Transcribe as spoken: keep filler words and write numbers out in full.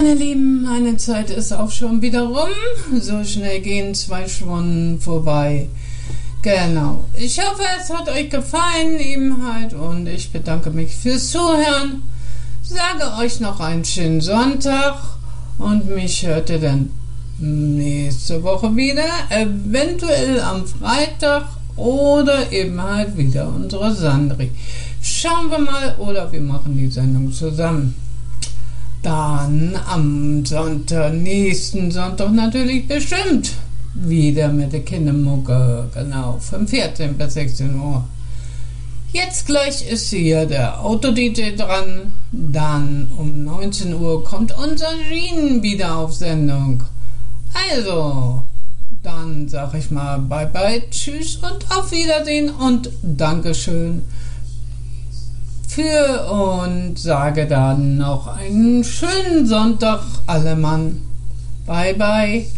meine Lieben, meine Zeit ist auch schon wieder rum. So schnell gehen zwei Stunden vorbei. Genau. Ich hoffe, es hat euch gefallen eben halt und ich bedanke mich fürs Zuhören. Sage euch noch einen schönen Sonntag und mich hört ihr dann nächste Woche wieder, eventuell am Freitag oder eben halt wieder unsere Sandri. Schauen wir mal oder wir machen die Sendung zusammen. Dann am Sonntag, nächsten Sonntag natürlich bestimmt wieder mit der Kindermucke, genau, von vierzehn bis sechzehn Uhr. Jetzt gleich ist hier der Auto-D J dran, dann um neunzehn Uhr kommt unser Jean wieder auf Sendung. Also, dann sag ich mal bye bye, tschüss und auf Wiedersehen und Dankeschön für und sage dann noch einen schönen Sonntag alle Mann. Bye bye.